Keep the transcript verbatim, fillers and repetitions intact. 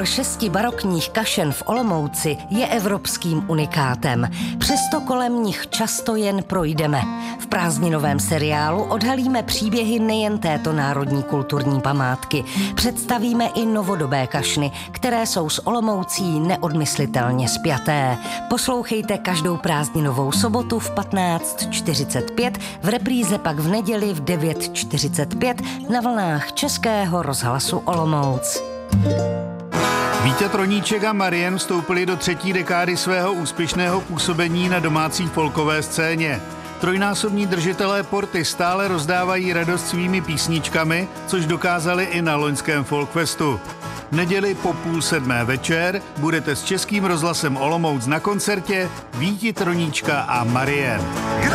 Soubor šesti barokních kašen v Olomouci je evropským unikátem. Přesto kolem nich často jen projdeme. V prázdninovém seriálu odhalíme příběhy nejen této národní kulturní památky. Představíme i novodobé kašny, které jsou s Olomoucí neodmyslitelně spjaté. Poslouchejte každou prázdninovou sobotu v patnáct čtyřicet pět, v repríze pak v neděli v devět čtyřicet pět na vlnách Českého rozhlasu Olomouc. Vítě Troníček a Marien vstoupili do třetí dekády svého úspěšného působení na domácí folkové scéně. Trojnásobní držitelé porty stále rozdávají radost svými písničkami, což dokázali i na loňském Folkfestu. V neděli po půl sedmé večer budete s Českým rozhlasem Olomouc na koncertě Víti Troníčka a Marien.